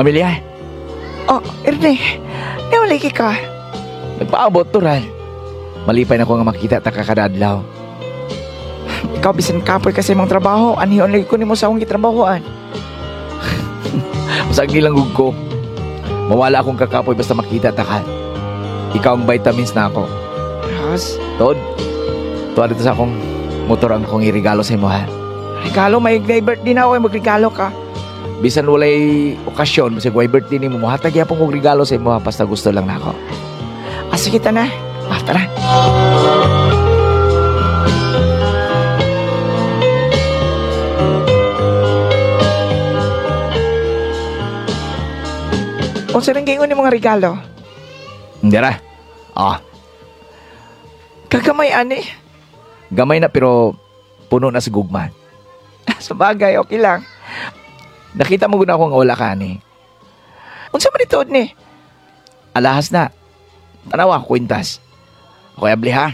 Amelia, Oh, Erne, nawalay ka. nagpaabot to ran. Malipay na ko nga makita ta kakadadlaw. Ikaw bisan kapoy kasi mong trabaho. Anihon lagi ko ni mo sa akong gitrabahoan. Masag nilang gug ko. Mawala akong kakapoy basta makita ta ka. Ikaw ang vitamins na ako. Ras, Tod, tuwa dito sa akong motor ang kong irigalo sa imo ha. regalo, may birthday na ako, magregalo ka. Bisan walay okasyon, kasi kung birthday ni mo, hatag yapon kong regalo sa imo ha, basta gusto lang na ako. Sige, na. Tara. Kung saan ang gingon ni mga regalo? Hindi ra. Kagamay, ani. Gamay na pero puno na sa gugman. Sa bagay, okay lang. Nakita mo guna akong wala ka ni. Unsa man ito, ni? Alahas na. Tanawa, kwintas. Okay, abli ha?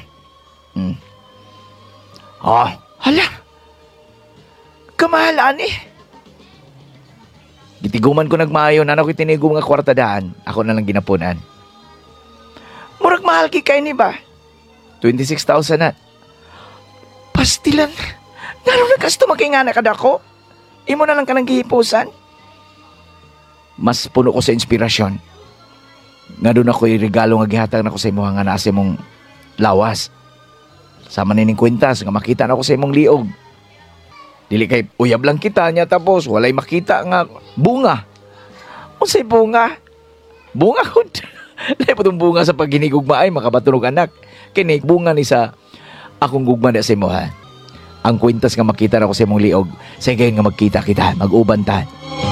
Hala. Kamahal, ani. Gitiguman ko nagmaayo na ako itinigong nga kwarta daan. Ako na lang ginapunan. Murag mahal kay ni ba? 26,000 na. Pastilan. Naroon na kasto makingana ka dako. Imo na lang ka nang gihipusan. Mas puno ko sa inspirasyon. Nga doon ako regalo nga gihatag na ko sa imo nga nasa mong lawas. Sama nining kwintas nga makita na ko sa imong liog. Dili kay uyab lang kita niya tapos walay makita nga bunga. Unsay bunga? Bunga ko. Lahi po itong bunga sa pagginigugma ay makabatunog anak. Kini bunga ni sa akong gugma na sa imo ha. Ang kwintas nga makita na ko sa imong liog. Sige nga magkita kita, mag-uban ta.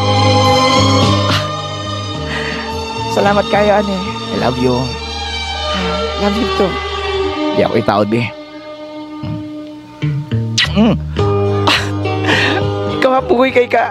Salamat kayo, ani. I love you. Love you too. Di ako itaod di. Ikaw nga pugoy kay ka.